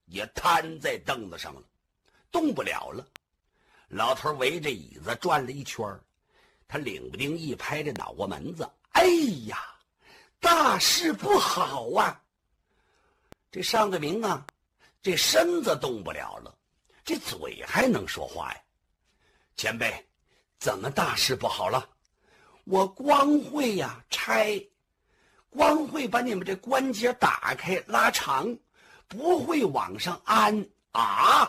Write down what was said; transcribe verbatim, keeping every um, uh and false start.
也瘫在凳子上了，动不了了。老头围着椅子转了一圈，他领不丁一拍这脑瓜门子，哎呀，大事不好啊！这上个明啊，这身子动不了了，这嘴还能说话呀？前辈，怎么大事不好了？我光会呀拆，光会把你们这关节打开拉长，不会往上安啊！